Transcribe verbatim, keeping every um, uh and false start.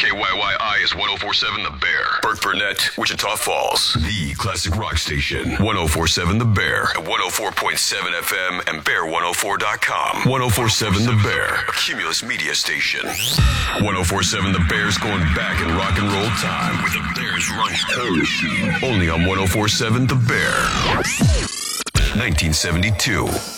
K Y Y I is one oh four point seven The Bear. Burt Burnett, Wichita Falls. The classic rock station. one oh four point seven The Bear. At one oh four point seven F M and bear one oh four dot com. one oh four point seven The Bear. A Cumulus media station. one oh four point seven The Bear's going back in rock and roll time with the Bears Run Hell. Only on one oh four point seven The Bear. nineteen seventy-two.